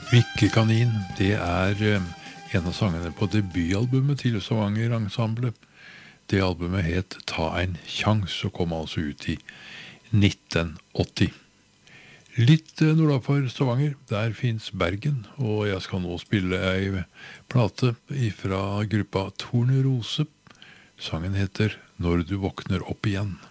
Vikkekanin, det en av sangene på debutalbumet til Stavanger Ensemble. Det albumet het Ta en Kjans og kom altså ut i 1980. Litt nordafor Stavanger, der finnes Bergen, og jeg skal nå spille ei plate fra gruppa Tornerose. Sangen heter Når du våkner opp igjen.